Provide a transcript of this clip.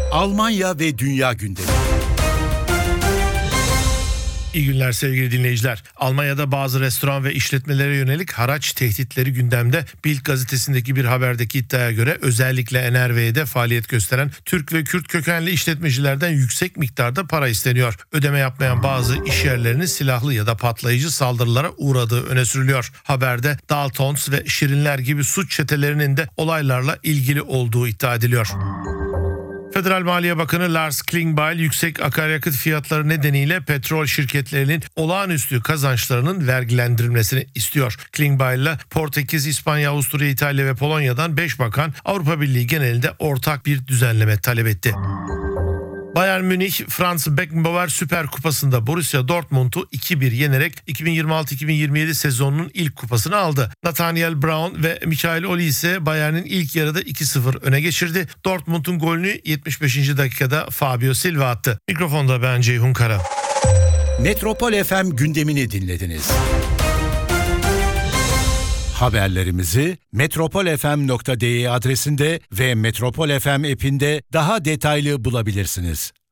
Almanya ve dünya gündemi. İyi günler sevgili dinleyiciler. Almanya'da bazı restoran ve işletmelere yönelik haraç tehditleri gündemde. Bild gazetesindeki bir haberdeki iddiaya göre özellikle NRW'de faaliyet gösteren Türk ve Kürt kökenli işletmecilerden yüksek miktarda para isteniyor. Ödeme yapmayan bazı iş yerlerinin silahlı ya da patlayıcı saldırılara uğradığı öne sürülüyor. Haberde Daltons ve Şirinler gibi suç çetelerinin de olaylarla ilgili olduğu iddia ediliyor. Federal Maliye Bakanı Lars Klingbeil yüksek akaryakıt fiyatları nedeniyle petrol şirketlerinin olağanüstü kazançlarının vergilendirilmesini istiyor. Klingbeil ile Portekiz, İspanya, Avusturya, İtalya ve Polonya'dan 5 bakan Avrupa Birliği genelinde ortak bir düzenleme talep etti. Bayern Münih, Franz Beckenbauer Süper Kupası'nda Borussia Dortmund'u 2-1 yenerek 2026-2027 sezonunun ilk kupasını aldı. Nathaniel Brown ve Michael Oli ise Bayern'in ilk yarıda 2-0 öne geçirdi. Dortmund'un golünü 75. dakikada Fabio Silva attı. Mikrofonda ben Ceyhun Kara. Metropol FM gündemini dinlediniz. Haberlerimizi metropolfm.de adresinde ve Metropol FM app'inde daha detaylı bulabilirsiniz.